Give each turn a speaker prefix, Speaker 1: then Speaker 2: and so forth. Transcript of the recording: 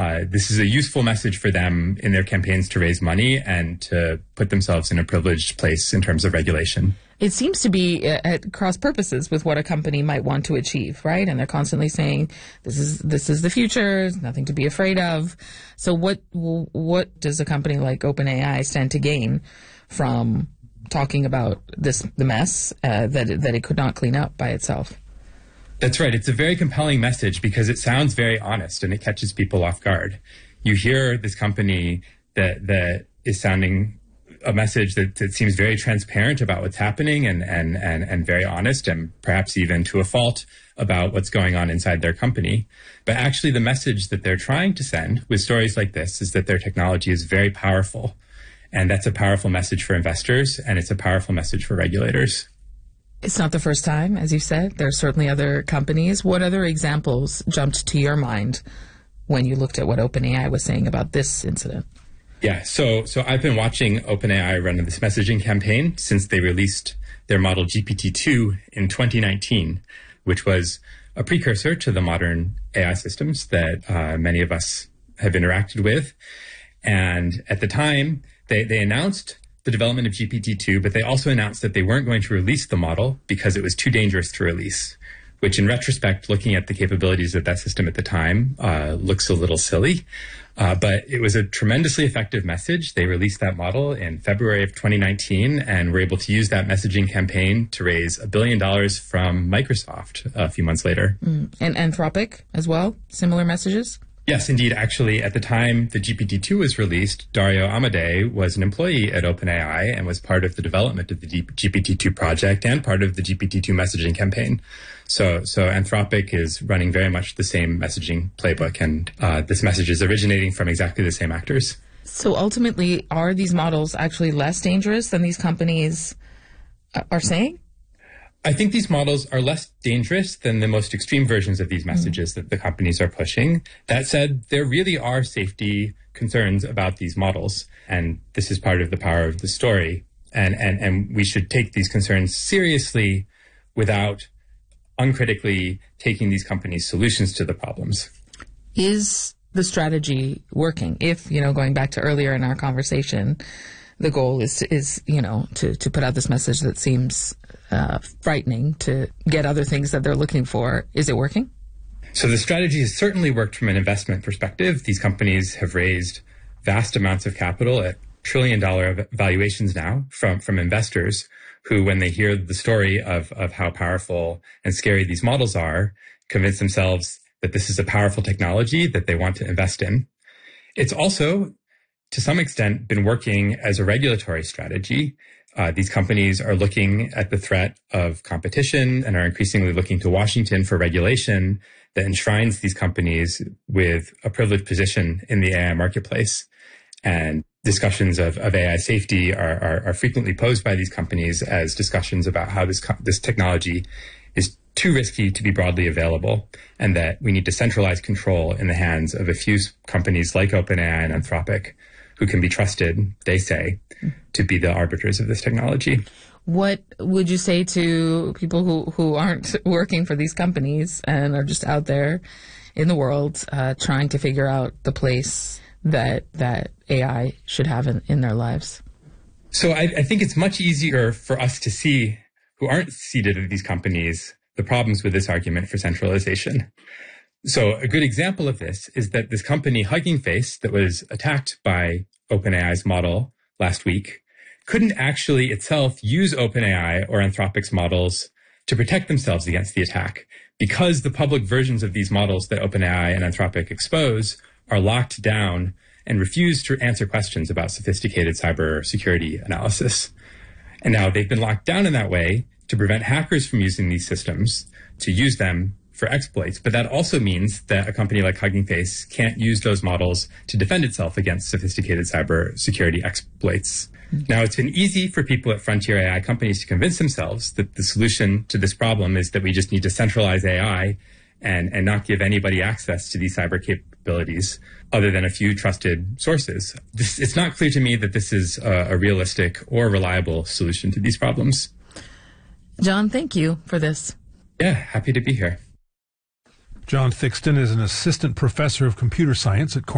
Speaker 1: this is a useful message for them in their campaigns to raise money and to put themselves in a privileged place in terms of regulation.
Speaker 2: It seems to be at cross purposes with what a company might want to achieve, right? And they're constantly saying, this is the future, there's nothing to be afraid of. So what does a company like OpenAI stand to gain from talking about the mess that it could not clean up by itself?
Speaker 1: That's right. It's a very compelling message because it sounds very honest and it catches people off guard. You hear this company that is sounding a message that seems very transparent about what's happening and very honest and perhaps even to a fault about what's going on inside their company. But actually the message that they're trying to send with stories like this is that their technology is very powerful. And that's a powerful message for investors and it's a powerful message for regulators.
Speaker 2: It's not the first time, as you said. There are certainly other companies. What other examples jumped to your mind when you looked at what OpenAI was saying about this incident?
Speaker 1: Yeah, so I've been watching OpenAI run this messaging campaign since they released their model GPT-2 in 2019, which was a precursor to the modern AI systems that many of us have interacted with. And at the time, they announced the development of GPT-2, but they also announced that they weren't going to release the model because it was too dangerous to release, which in retrospect, looking at the capabilities of that system at the time, looks a little silly. But it was a tremendously effective message. They released that model in February of 2019 and were able to use that messaging campaign to raise $1 billion from Microsoft a few months later.
Speaker 2: And Anthropic as well? Similar messages?
Speaker 1: Yes, indeed. Actually, at the time the GPT-2 was released, Dario Amodei was an employee at OpenAI and was part of the development of the GPT-2 project and part of the GPT-2 messaging campaign. So Anthropic is running very much the same messaging playbook, and this message is originating from exactly the same actors.
Speaker 2: So ultimately, are these models actually less dangerous than these companies are saying?
Speaker 1: I think these models are less dangerous than the most extreme versions of these messages that the companies are pushing. That said, there really are safety concerns about these models, and this is part of the power of the story. And we should take these concerns seriously without uncritically taking these companies' solutions to the problems.
Speaker 2: Is the strategy working? If, going back to earlier in our conversation, the goal is to put out this message that seems frightening to get other things that they're looking for. Is it working?
Speaker 1: So the strategy has certainly worked from an investment perspective. These companies have raised vast amounts of capital at trillion-dollar valuations now from investors who, when they hear the story of how powerful and scary these models are, convince themselves that this is a powerful technology that they want to invest in. It's also, to some extent, been working as a regulatory strategy. These companies are looking at the threat of competition and are increasingly looking to Washington for regulation that enshrines these companies with a privileged position in the AI marketplace. And discussions of AI safety are frequently posed by these companies as discussions about how this technology is too risky to be broadly available, and that we need to centralize control in the hands of a few companies like OpenAI and Anthropic, who can be trusted, they say, to be the arbiters of this technology.
Speaker 2: What would you say to people who aren't working for these companies and are just out there in the world trying to figure out the place that AI should have in their lives?
Speaker 1: So I think it's much easier for us to see, who aren't seated at these companies, the problems with this argument for centralization. So a good example of this is that this company, Hugging Face, that was attacked by OpenAI's model last week, couldn't actually itself use OpenAI or Anthropic's models to protect themselves against the attack, because the public versions of these models that OpenAI and Anthropic expose are locked down and refuse to answer questions about sophisticated cybersecurity analysis. And now they've been locked down in that way to prevent hackers from using these systems, to use them for exploits. But that also means that a company like Hugging Face can't use those models to defend itself against sophisticated cybersecurity exploits. Now, it's been easy for people at frontier AI companies to convince themselves that the solution to this problem is that we just need to centralize AI and not give anybody access to these cyber capabilities other than a few trusted sources. It's not clear to me that this is a realistic or reliable solution to these problems.
Speaker 2: John, thank you for this.
Speaker 1: Yeah, happy to be here.
Speaker 3: John Thixton is an assistant professor of computer science at